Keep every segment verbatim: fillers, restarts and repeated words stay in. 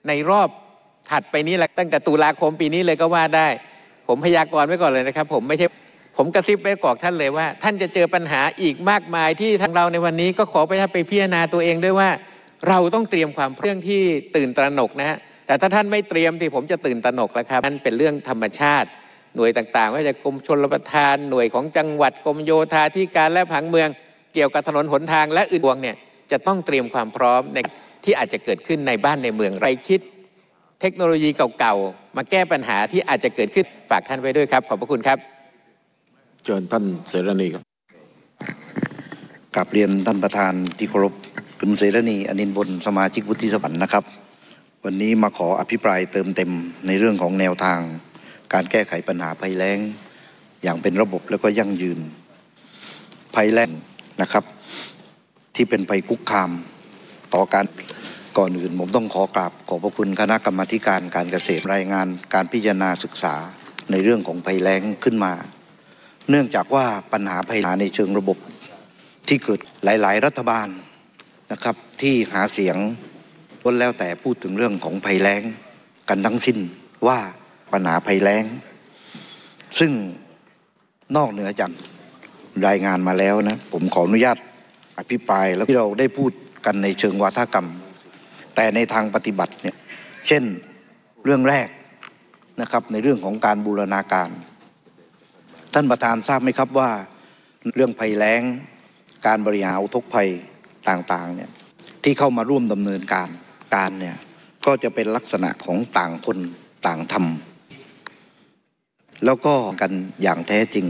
ในรอบถัดไปนี้แหละตั้งแต่ตุลาคมปีนี้เลยก็ว่าได้ผมพยากรณ์ไว้ก่อนเลยนะครับผมไม่ใช่ผมกระซิบไว้ก่อนท่านเลยว่าท่านจะเจอปัญหาอีกมากมายที่ทางเราในวันนี้ก็ขอไปท่านไปพิจารณาตัวเองด้วยว่าเราต้องเตรียมความเรื่องที่ตื่นตระหนกนะฮะแต่ถ้าท่านไม่เตรียมที่ผมจะตื่นตระหนกแล้วครับนั่นเป็นเรื่องธรรมชาติหน่วยต่างๆว่าจะกรมชลประทานหน่วยของจังหวัดกรมโยธาธิการและผังเมืองเกี่ยวกับถนนหนทางและอื่นๆเนี่ยจะต้องเตรียมความพร้อมในที่อาจจะเกิดขึ้นในบ้านในเมืองไรคิดเทคโนโลยีเก่าๆมาแก้ปัญหาที่อาจจะเกิดขึ้นฝากท่านไว้ด้วยครับขอบพระคุณครับเชิญท่านเสรณีครับกราบเรียนท่านประธานที่เคารพคุณเสรณีอนินทร์บุญสมาชิกวุฒิสภานะครับวันนี้มาขออภิปรายเติมเต็มในเรื่องของแนวทางการแก้ไขปัญหาภัยแล้งอย่างเป็นระบบแล้วก็ยั่งยืนภัยแล้งนะครับที่เป็นภัยคุกคามต่อการก่อนอื่นผมต้องขอกราบขอบพระคุณคณะกรรมาธิการการเกษตรรายงานการพิจารณาศึกษาในเรื่องของภัยแล้งขึ้นมาเนื่องจากว่าปัญหาภัยแล้งในเชิงระบบที่เกิดหลายๆรัฐบาลนะครับที่หาเสียงล้วนแล้วแต่พูดถึงเรื่องของภัยแล้งกันทั้งสิ้นว่าปัญหาภัยแล้งซึ่งนอกเหนือจากรายงานมาแล้วนะผมขออนุญาตอภิปรายแล้วที่เราได้พูดกันในเชิงวาทกรรมแต่ในทางปฏิบัติเนี่ยเช่นเรื่องแรกนะครับในเรื่องของการบูรณาการท่านประธานทราบไหมครับว่าเรื่องภัยแล้งการบริหารอุทกภัยต่างๆเนี่ยที่เข้ามาร่วมดำเนินการการเนี่ยก็จะเป็นลักษณะของต่างคนต่างทำแล้วก็กันอย่างแท้จริง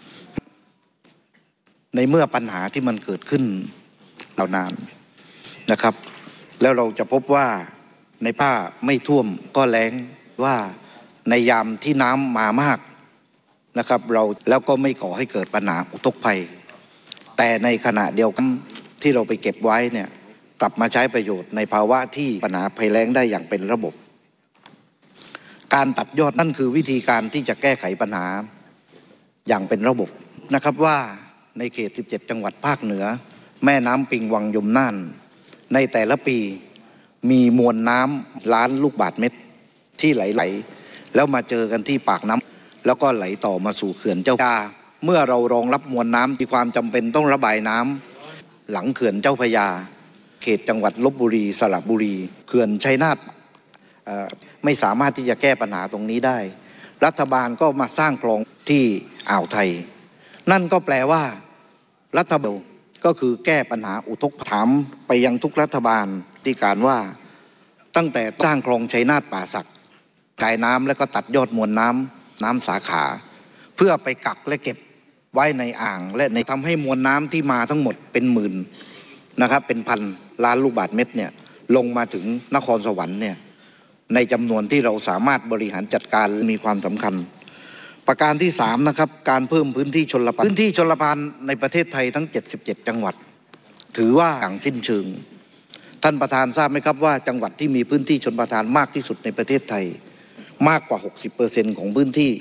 ในเมื่อปัญหาที่มันเกิดขึ้นเหล่านานนะครับแล้วเราจะพบว่าในผ้าไม่ท่วมก็แล้งว่าในยามที่น้ำมามากนะครับเราแล้วก็ไม่ก่อให้เกิดปัญหาอุทกภัยแต่ในขณะเดียวกันที่เราไปเก็บไว้เนี่ยกลับมาใช้ประโยชน์ในภาวะที่ปัญหาภัยแล้งได้อย่างเป็นระบบการตัดยอดนั่นคือวิธีการที่จะแก้ไขปัญหาอย่างเป็นระบบนะครับว่าในเขตสิบเจ็ดจังหวัดภาคเหนือแม่น้ำปิงวังยมน่านในแต่ละปีมีมวลน้ำล้านลูกบาศก์เมตรที่ไหลๆแล้วมาเจอกันที่ปากน้ำแล้วก็ไหลต่อมาสู่เขื่อนเจ้าพระยาเมื่อเรารองรับมวลน้ำที่ความจำเป็นต้องระบายน้ำหลังเขื่อนเจ้าพระยาเขตจังหวัดลพบุรีสระบุรีเขื่อนชัยนาทไม่สามารถที่จะแก้ปัญหาตรงนี้ได้รัฐบาลก็มาสร้างคลองที่อ่าวไทยนั่นก็แปลว่ารัฐบาลก็คือแก้ปัญหาอุทกภัยถามไปยังทุกรัฐบาลที่การว่าตั้งแต่สร้างคลองชัยนาทป่าสักจ่ายน้ำแล้วก็ตัดยอดมวลน้ำน้ำสาขาเพื่อไปกักและเก็บไว้ในอ่างและในทำให้มวลน้ำที่มาทั้งหมดเป็นหมื่นนะครับเป็นพันล้านลูกบาศก์เมตรเนี่ยลงมาถึงนครสวรรค์เนี่ยในจำนวนที่เราสามารถบริหารจัดการมีความสำคัญประการที่สามนะครับการเพิ่มพื้นที่ชลประทานพื้นที่ชลประทานในประเทศไทยทั้งเจ็ดสิบเจ็ดจังหวัดถือว่าอย่างสิ้นเชิงท่านประธานทราบไหมครับว่าจังหวัดที่มีพื้นที่ชลประทานมากที่สุดในประเทศไทยมากกว่า หกสิบเปอร์เซ็นต์ ของพื้นที่